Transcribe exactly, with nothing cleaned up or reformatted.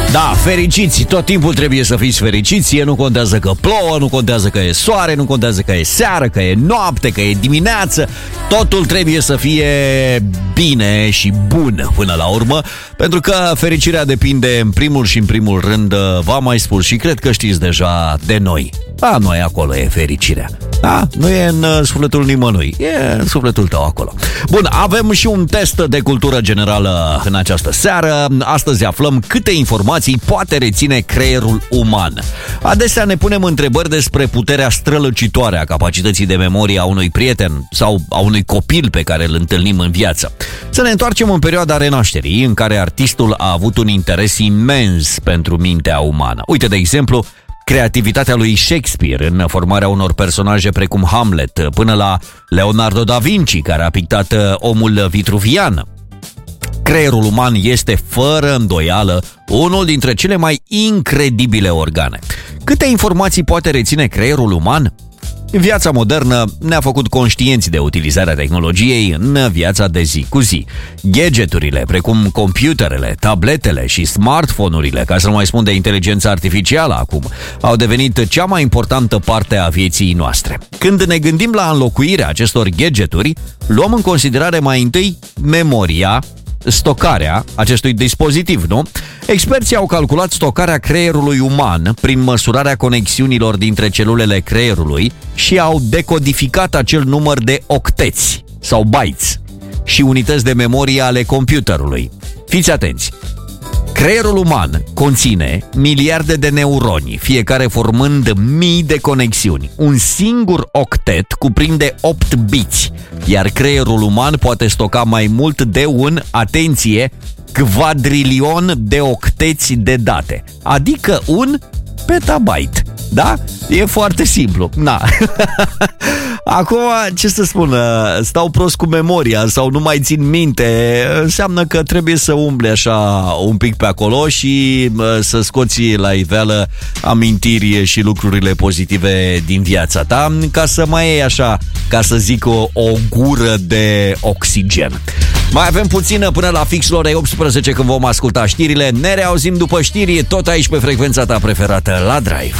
Da, fericiți, tot timpul trebuie să fiți fericiți. Nu contează că plouă, nu contează că e soare, nu contează că e seară, că e noapte, că e dimineață. Totul trebuie să fie bine și bun până la urmă, pentru că fericirea depinde în primul și în primul rând, v-am mai spus și cred că știți deja, de noi. A, noi acolo e fericirea. Da? Nu e în sufletul nimănui, e în sufletul tău acolo. Bun, avem și un test de cultură generală în această seară. Astăzi aflăm câte informații poate reține creierul uman. Adesea ne punem întrebări despre puterea strălucitoare a capacității de memorie a unui prieten sau a unui copil pe care îl întâlnim în viață. Să ne întoarcem în perioada Renașterii, în care artistul a avut un interes imens pentru mintea umană. Uite, de exemplu, creativitatea lui Shakespeare în formarea unor personaje precum Hamlet, până la Leonardo da Vinci, care a pictat Omul Vitruvian. Creierul uman este, fără îndoială, unul dintre cele mai incredibile organe. Câte informații poate reține creierul uman? Viața modernă ne-a făcut conștienți de utilizarea tehnologiei în viața de zi cu zi. Gadgeturile, precum computerele, tabletele și smartphone-urile, ca să nu mai spun de inteligența artificială acum, au devenit cea mai importantă parte a vieții noastre. Când ne gândim la înlocuirea acestor gadgeturi, luăm în considerare mai întâi memoria, stocarea acestui dispozitiv, nu? Experții au calculat stocarea creierului uman prin măsurarea conexiunilor dintre celulele creierului și au decodificat acel număr de octeți sau bytes și unități de memorie ale computerului. Fiți atenți! Creierul uman conține miliarde de neuroni, fiecare formând mii de conexiuni. Un singur octet cuprinde opt biți, iar creierul uman poate stoca mai mult de un, atenție, quadrilion de octeți de date, adică un petabyte. Da? E foarte simplu. Na. Acum, ce să spun, stau prost cu memoria sau nu mai țin minte, înseamnă că trebuie să umbli așa un pic pe acolo și să scoți la iveală amintiri și lucrurile pozitive din viața ta, ca să mai iei așa, ca să zic, o, o gură de oxigen. Mai avem puțină până la fix ora optsprezece, când vom asculta știrile. Ne reauzim după știri, tot aici pe frecvența ta preferată la Drive.